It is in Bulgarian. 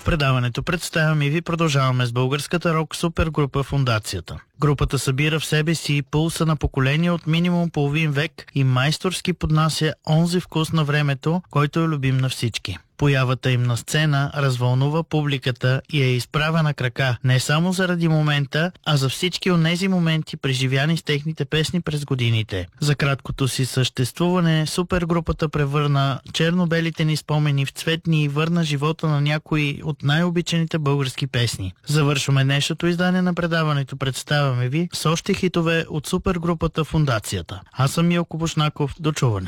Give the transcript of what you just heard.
предаването представяме и ви продължаваме с българската рок супергрупа Фондацията. Групата събира в себе си пулса на поколение от минимум половин век и майсторски поднася онзи вкус на времето, който е любим на всички. Появата им на сцена развълнува публиката и е изправя на крака не само заради момента, а за всички онези моменти, преживяни с техните песни през годините. За краткото си съществуване супергрупата превърна черно-белите ни спомени в цветни и върна живота на някои от най-обичаните български песни. Завършваме днешното издание на предаването. Представяме ви с още хитове от супергрупата Фондацията. Аз съм Милко Бушнаков. До чуване.